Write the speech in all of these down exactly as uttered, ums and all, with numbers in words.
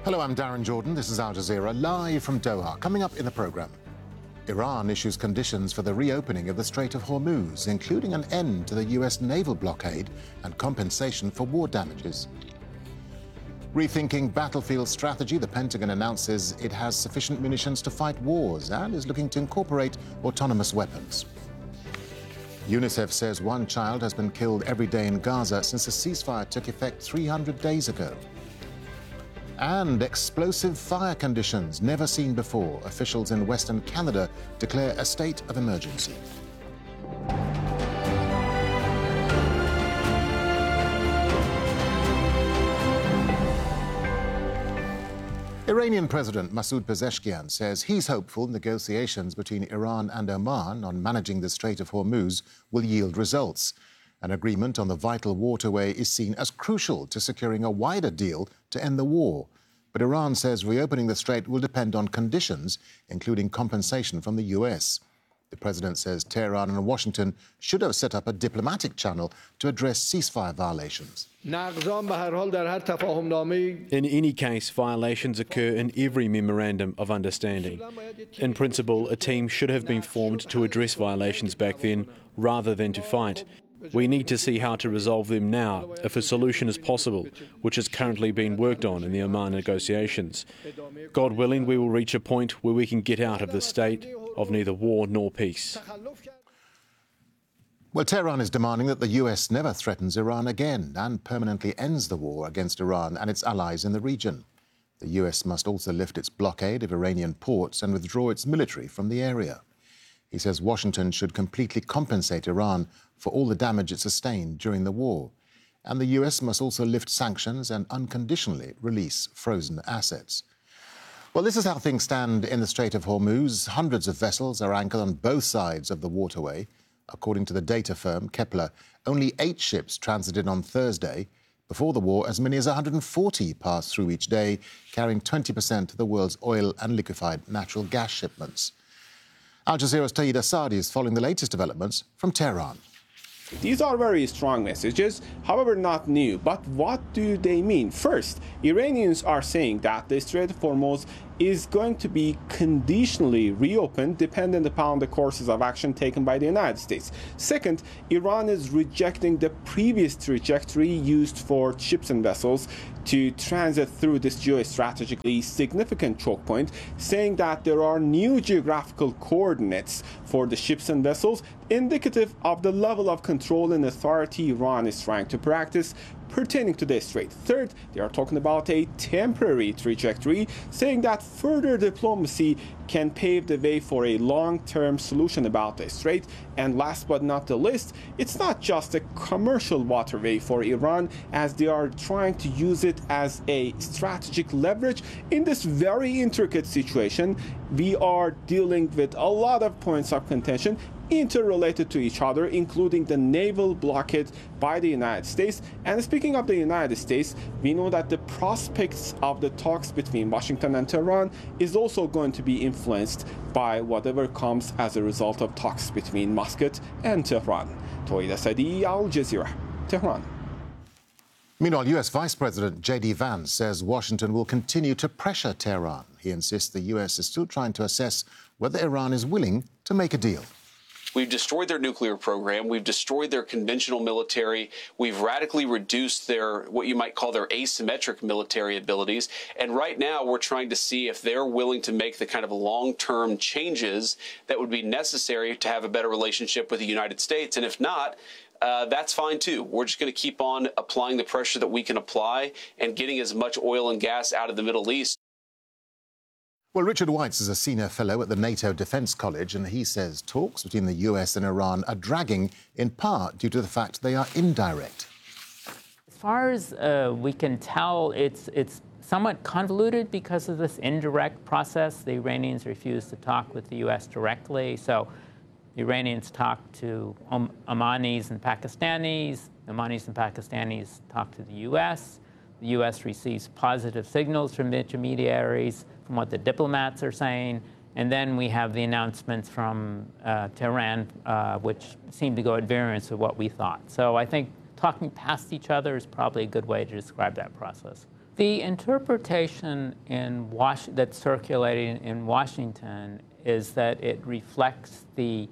Hello, I'm Darren Jordan. This is Al Jazeera, live from Doha. Coming up in the programme, Iran issues conditions for the reopening of the Strait of Hormuz, including an end to the U S naval blockade and compensation for war damages. Rethinking battlefield strategy, the Pentagon announces it has sufficient munitions to fight wars and is looking to incorporate autonomous weapons. UNICEF says one child has been killed every day in Gaza since the ceasefire took effect three hundred days ago. And explosive fire conditions never seen before. Officials in Western Canada declare a state of emergency. Iranian President Masoud Pezeshkian says he's hopeful negotiations between Iran and Oman on managing the Strait of Hormuz will yield results. An agreement on the vital waterway is seen as crucial to securing a wider deal to end the war. But Iran says reopening the strait will depend on conditions, including compensation from the U S. The president says Tehran and Washington should have set up a diplomatic channel to address ceasefire violations. In any case, violations occur in every memorandum of understanding. In principle, a team should have been formed to address violations back then, rather than to fight. We need to see how to resolve them now, if a solution is possible, which is currently being worked on in the Oman negotiations. God willing, we will reach a point where we can get out of this state of neither war nor peace. Well, Tehran is demanding that the U S never threatens Iran again and permanently ends the war against Iran and its allies in the region. The U S must also lift its blockade of Iranian ports and withdraw its military from the area. He says Washington should completely compensate Iran for all the damage it sustained during the war. And the U S must also lift sanctions and unconditionally release frozen assets. Well, this is how things stand in the Strait of Hormuz. Hundreds of vessels are anchored on both sides of the waterway. According to the data firm Kepler, only eight ships transited on Thursday. Before the war, as many as one hundred forty passed through each day, carrying twenty percent of the world's oil and liquefied natural gas shipments. Al Jazeera's Tayyid Assadi is following the latest developments from Tehran. These are very strong messages, however not new. But what do they mean? First, Iranians are saying that the Strait of Hormuz is going to be conditionally reopened dependent upon the courses of action taken by the United States. Second, Iran is rejecting the previous trajectory used for ships and vessels to transit through this geostrategically significant choke point, saying that there are new geographical coordinates for the ships and vessels, indicative of the level of control and authority Iran is trying to practice pertaining to the strait. Third, they are talking about a temporary trajectory, saying that further diplomacy can pave the way for a long-term solution about the strait. And last but not the least, it's not just a commercial waterway for Iran, as they are trying to use it as a strategic leverage. In this very intricate situation, we are dealing with a lot of points of contention interrelated to each other, including the naval blockade by the United States. And speaking of the United States, we know that the prospects of the talks between Washington and Tehran is also going to be influenced by whatever comes as a result of talks between Muscat and Tehran. Tayyid Assadi, Al Jazeera, Tehran. Meanwhile, U S Vice President J D Vance says Washington will continue to pressure Tehran. He insists the U S is still trying to assess whether Iran is willing to make a deal. We've destroyed their nuclear program. We've destroyed their conventional military. We've radically reduced their, what you might call their asymmetric military abilities. And right now we're trying to see if they're willing to make the kind of long-term changes that would be necessary to have a better relationship with the United States. And if not, uh, that's fine too. We're just going to keep on applying the pressure that we can apply and getting as much oil and gas out of the Middle East. Well, Richard Weitz is a senior fellow at the NATO Defence College, and he says talks between the U S and Iran are dragging in part due to the fact they are indirect. As far as uh, we can tell, it's, it's somewhat convoluted because of this indirect process. The Iranians refuse to talk with the U S directly, so the Iranians talk to Om Omanis and Pakistanis, the Omanis and Pakistanis talk to the U S, the U S receives positive signals from intermediaries, from what the diplomats are saying, and then we have the announcements from uh, Tehran, uh, which seem to go at variance with what we thought. So I think talking past each other is probably a good way to describe that process. The interpretation in Was- that's circulating in Washington is that it reflects the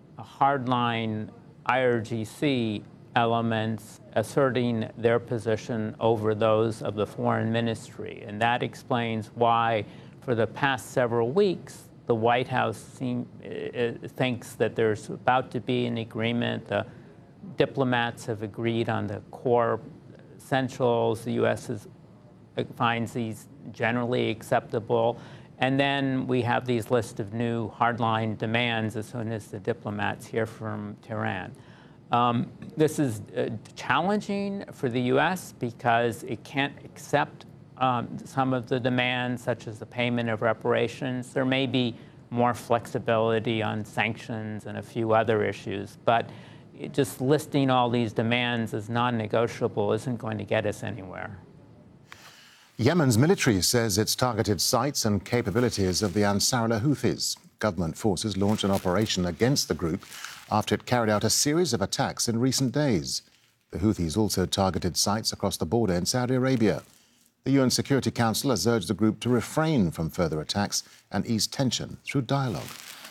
hardline I R G C elements asserting their position over those of the foreign ministry. And that explains why, for the past several weeks, the White House seem, uh, thinks that there's about to be an agreement. The diplomats have agreed on the core essentials. The U S is, finds these generally acceptable. And then we have these list of new hardline demands as soon as the diplomats hear from Tehran. Um, this is uh, challenging for the U S because it can't accept um, some of the demands, such as the payment of reparations. There may be more flexibility on sanctions and a few other issues, but it, just listing all these demands as non-negotiable isn't going to get us anywhere. Yemen's military says it's targeted sites and capabilities of the Ansarullah Houthis. Government forces launched an operation against the group after it carried out a series of attacks in recent days. The Houthis also targeted sites across the border in Saudi Arabia. The U N Security Council has urged the group to refrain from further attacks and ease tension through dialogue.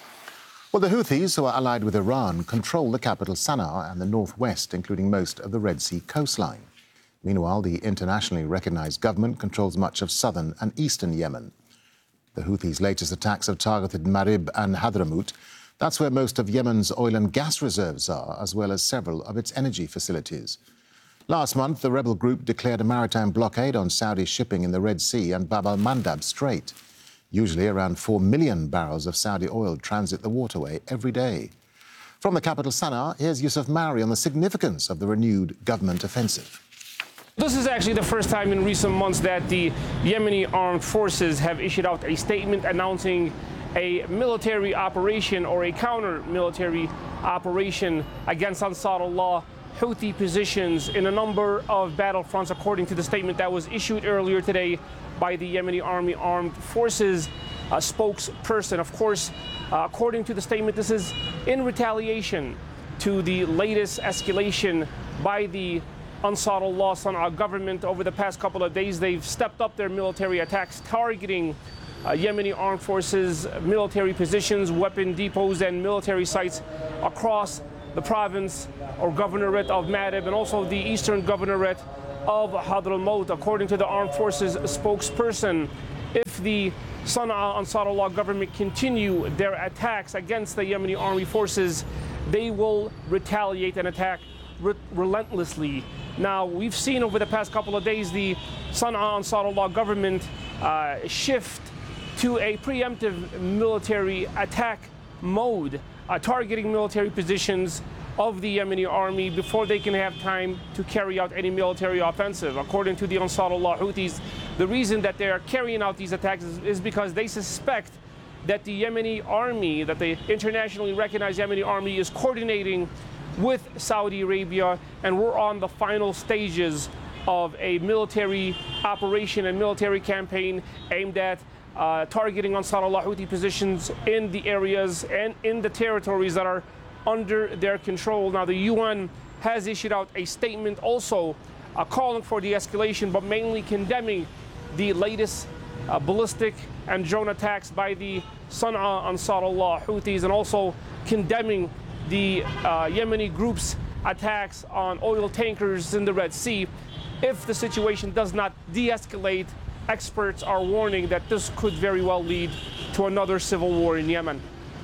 Well, the Houthis, who are allied with Iran, control the capital Sana'a and the northwest, including most of the Red Sea coastline. Meanwhile, the internationally recognized government controls much of southern and eastern Yemen. The Houthis' latest attacks have targeted Marib and Hadramaut. That's where most of Yemen's oil and gas reserves are, as well as several of its energy facilities. Last month, the rebel group declared a maritime blockade on Saudi shipping in the Red Sea and Bab al-Mandab Strait. Usually around four million barrels of Saudi oil transit the waterway every day. From the capital Sana'a, here's Yusuf Mauri on the significance of the renewed government offensive. This is actually the first time in recent months that the Yemeni armed forces have issued out a statement announcing a military operation or a counter-military operation against Ansarullah Houthi positions in a number of battlefronts, according to the statement that was issued earlier today by the Yemeni Army Armed Forces uh, spokesperson. Of course, uh, according to the statement, this is in retaliation to the latest escalation by the Ansarullah Sana'a government. Over the past couple of days, they've stepped up their military attacks, targeting uh, Yemeni armed forces, military positions, weapon depots, and military sites across the province or governorate of Marib and also the eastern governorate of Hadramaut. According to the armed forces spokesperson, if the Sana'a Ansarullah government continue their attacks against the Yemeni army forces, they will retaliate and attack re relentlessly. Now, we've seen over the past couple of days the Sana'a Ansarullah government uh, shift to a preemptive military attack mode, uh, targeting military positions of the Yemeni army before they can have time to carry out any military offensive. According to the Ansarullah Houthis, the reason that they are carrying out these attacks is, is because they suspect that the Yemeni army, that the internationally recognized Yemeni army, is coordinating with Saudi Arabia, and we're on the final stages of a military operation and military campaign aimed at uh, targeting Ansarullah Houthi positions in the areas and in the territories that are under their control. Now, the U N has issued out a statement also uh, calling for de-escalation, but mainly condemning the latest uh, ballistic and drone attacks by the Sana'a Ansarullah Houthis, and also condemning the uh, Yemeni group's attacks on oil tankers in the Red Sea. If the situation does not de-escalate, experts are warning that this could very well lead to another civil war in Yemen.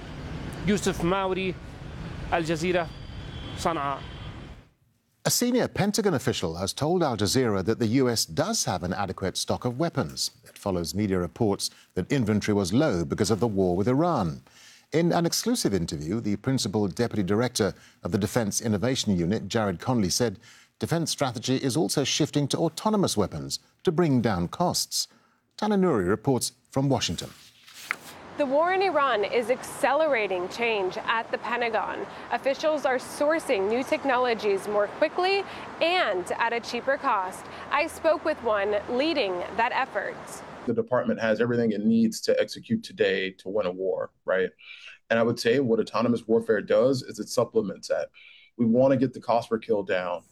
Yusuf Mauri, Al Jazeera, Sana'a. A senior Pentagon official has told Al Jazeera that the U S does have an adequate stock of weapons. It follows media reports that inventory was low because of the war with Iran. In an exclusive interview, the principal deputy director of the Defence Innovation Unit, Jared Conley, said defence strategy is also shifting to autonomous weapons to bring down costs. Tana Nouri reports from Washington. The war in Iran is accelerating change at the Pentagon. Officials are sourcing new technologies more quickly and at a cheaper cost. I spoke with one leading that effort. The department has everything it needs to execute today to win a war, right? And I would say what autonomous warfare does is it supplements that. We want to get the cost per kill down.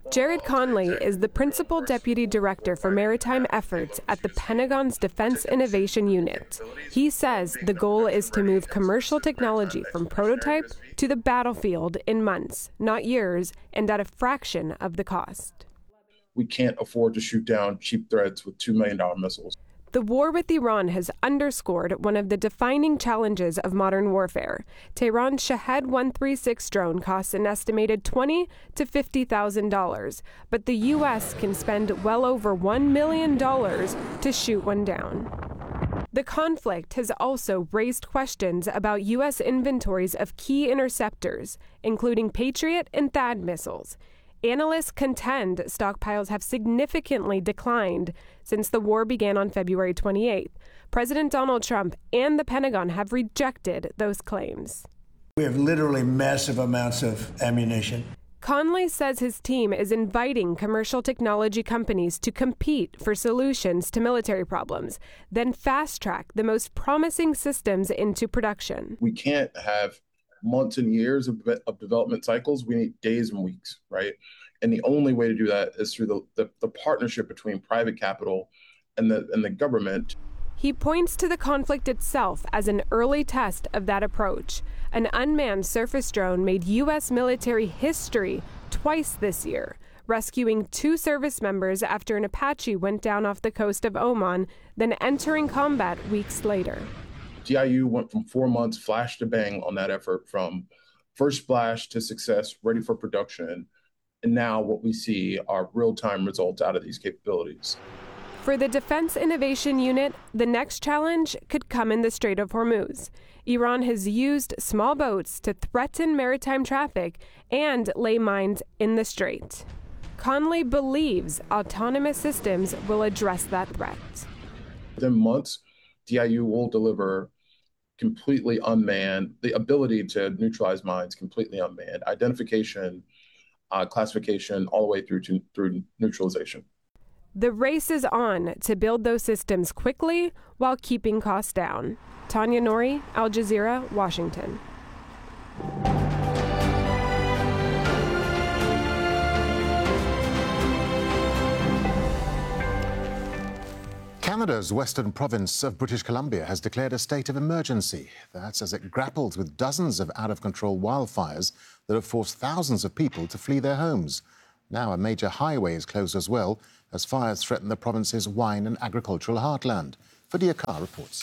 Jared Conley is the Principal Deputy Director for Maritime Efforts at the Pentagon's Defense Innovation Unit. He says the goal is to move commercial technology from prototype to the battlefield in months, not years, and at a fraction of the cost. We can't afford to shoot down cheap threats with two million dollars missiles. The war with Iran has underscored one of the defining challenges of modern warfare. Tehran's Shahed one thirty-six drone costs an estimated twenty thousand to fifty thousand dollars, but the U S can spend well over one million dollars to shoot one down. The conflict has also raised questions about U S inventories of key interceptors, including Patriot and THAAD missiles. Analysts contend stockpiles have significantly declined since the war began on February twenty-eighth. President Donald Trump and the Pentagon have rejected those claims. We have literally massive amounts of ammunition. Conley says his team is inviting commercial technology companies to compete for solutions to military problems, then fast-track the most promising systems into production. We can't have months and years of, of development cycles. We need days and weeks, right? And the only way to do that is through the, the, the partnership between private capital and the, and the government. He points to the conflict itself as an early test of that approach. An unmanned surface drone made U S military history twice this year, rescuing two service members after an Apache went down off the coast of Oman, then entering combat weeks later. D I U went from four months flash to bang on that effort, from first splash to success, ready for production. And now what we see are real-time results out of these capabilities. For the Defense Innovation Unit, the next challenge could come in the Strait of Hormuz. Iran has used small boats to threaten maritime traffic and lay mines in the strait. Conley believes autonomous systems will address that threat. Within months, D I U will deliver completely unmanned, the ability to neutralize mines completely unmanned, identification, uh, classification, all the way through to through neutralization. The race is on to build those systems quickly while keeping costs down. Tanya Nori, Al Jazeera, Washington. Canada's western province of British Columbia has declared a state of emergency. That's as it grapples with dozens of out-of-control wildfires that have forced thousands of people to flee their homes. Now a major highway is closed as well, as fires threaten the province's wine and agricultural heartland. Fadia Carr reports.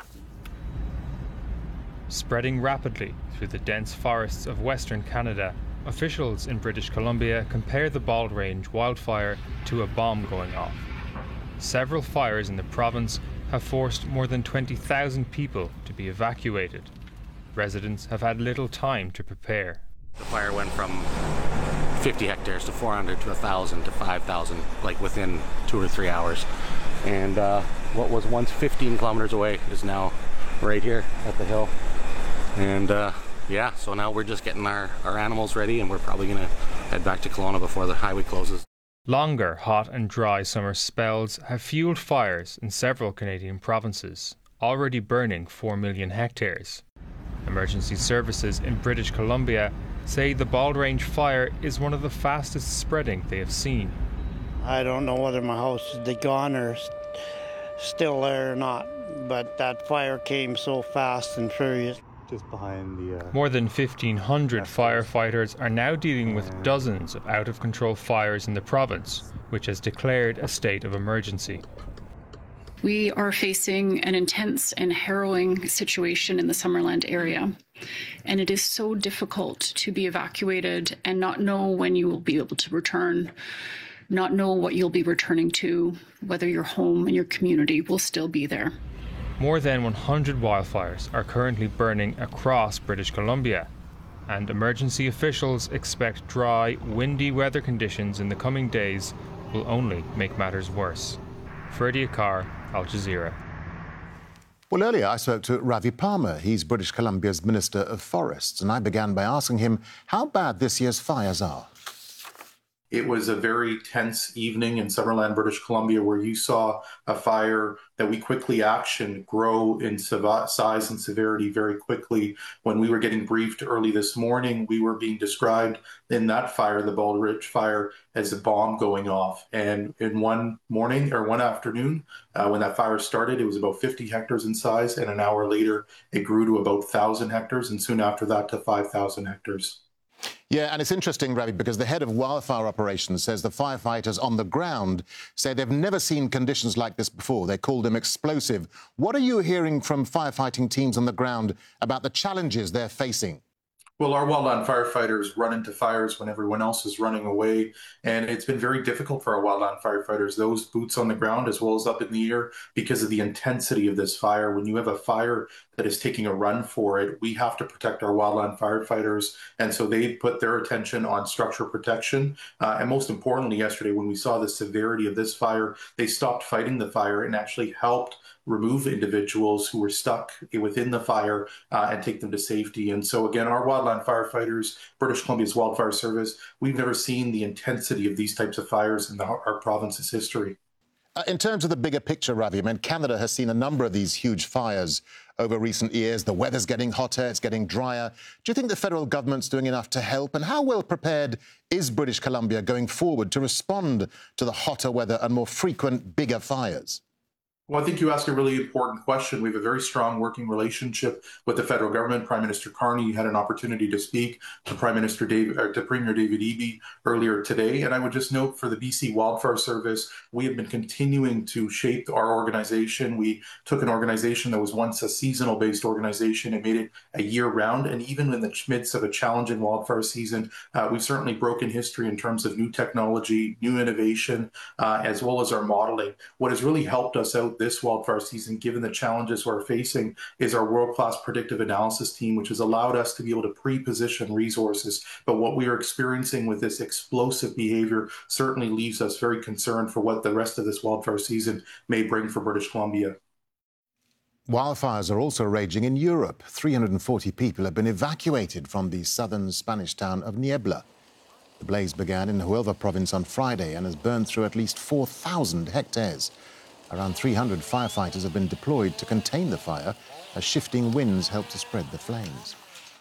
Spreading rapidly through the dense forests of Western Canada, officials in British Columbia compare the Bald Range wildfire to a bomb going off. Several fires in the province have forced more than twenty thousand people to be evacuated. Residents have had little time to prepare. The fire went from fifty hectares to four hundred to one thousand to five thousand, like within two or three hours. And uh, what was once fifteen kilometers away is now right here at the hill. And uh, yeah, so now we're just getting our, our animals ready, and we're probably going to head back to Kelowna before the highway closes. Longer hot and dry summer spells have fueled fires in several Canadian provinces, already burning four million hectares. Emergency services in British Columbia say the Bald Range fire is one of the fastest spreading they have seen. I don't know whether my house is gone or st- still there or not, but that fire came so fast and furious. Just behind the... Uh, More than fifteen hundred firefighters are now dealing with dozens of out-of-control fires in the province, which has declared a state of emergency. We are facing an intense and harrowing situation in the Summerland area, and it is so difficult to be evacuated and not know when you will be able to return, not know what you'll be returning to, whether your home and your community will still be there. More than one hundred wildfires are currently burning across British Columbia, and emergency officials expect dry, windy weather conditions in the coming days will only make matters worse. Fadia Carr, Al Jazeera. Well, earlier I spoke to Ravi Palmer. He's British Columbia's Minister of Forests, and I began by asking him how bad this year's fires are. It was a very tense evening in Summerland, British Columbia, where you saw a fire that we quickly actioned grow in size and severity very quickly. When we were getting briefed early this morning, we were being described in that fire, the Bald Ridge fire, as a bomb going off. And in one morning or one afternoon, uh, when that fire started, it was about fifty hectares in size. And an hour later, it grew to about one thousand hectares. And soon after that to five thousand hectares. Yeah, and it's interesting, Ravi, because the head of wildfire operations says the firefighters on the ground say they've never seen conditions like this before. They call them explosive. What are you hearing from firefighting teams on the ground about the challenges they're facing? Well, our wildland firefighters run into fires when everyone else is running away, and it's been very difficult for our wildland firefighters, those boots on the ground as well as up in the air, because of the intensity of this fire. When you have a fire that is taking a run for it, we have to protect our wildland firefighters, and so they put their attention on structure protection. Uh, and most importantly, yesterday, when we saw the severity of this fire, they stopped fighting the fire and actually helped remove individuals who were stuck within the fire uh, and take them to safety. And so again, our wildland firefighters, British Columbia's Wildfire Service, we've never seen the intensity of these types of fires in the, our province's history. Uh, in terms of the bigger picture, Ravi, I mean, Canada has seen a number of these huge fires over recent years. The weather's getting hotter, it's getting drier. Do you think the federal government's doing enough to help? And how well prepared is British Columbia going forward to respond to the hotter weather and more frequent, bigger fires? Well, I think you asked a really important question. We have a very strong working relationship with the federal government. Prime Minister Carney had an opportunity to speak to Prime Minister David, or to Premier David Eby earlier today. And I would just note for the B C Wildfire Service, we have been continuing to shape our organization. We took an organization that was once a seasonal-based organization and made it a year-round. And even in the midst of a challenging wildfire season, uh, we've certainly broken history in terms of new technology, new innovation, uh, as well as our modeling. What has really helped us out this wildfire season, given the challenges we're facing, is our world-class predictive analysis team, which has allowed us to be able to pre-position resources. But what we are experiencing with this explosive behavior certainly leaves us very concerned for what the rest of this wildfire season may bring for British Columbia. Wildfires are also raging in Europe. three hundred forty people have been evacuated from the southern Spanish town of Niebla. The blaze began in Huelva province on Friday and has burned through at least four thousand hectares. Around three hundred firefighters have been deployed to contain the fire as shifting winds help to spread the flames.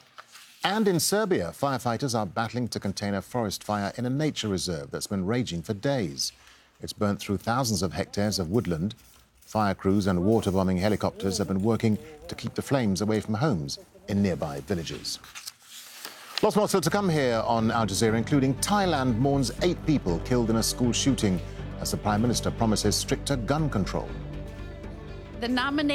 And in Serbia, firefighters are battling to contain a forest fire in a nature reserve that's been raging for days. It's burnt through thousands of hectares of woodland. Fire crews and water-bombing helicopters have been working to keep the flames away from homes in nearby villages. Lots more still to come here on Al Jazeera, including Thailand mourns eight people killed in a school shooting as the Prime Minister promises stricter gun control. The nomination